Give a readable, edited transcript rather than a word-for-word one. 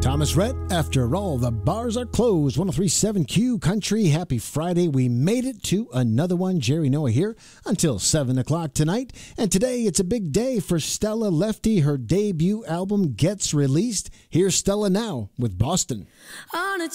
Thomas Rhett, after all, the bars are closed. 103.7 Q Country. Happy Friday. We made it to another one. Jerry Noah here until 7 o'clock tonight. And today it's a big day for Stella Lefty. Her debut album gets released. Here's Stella now with Boston. On a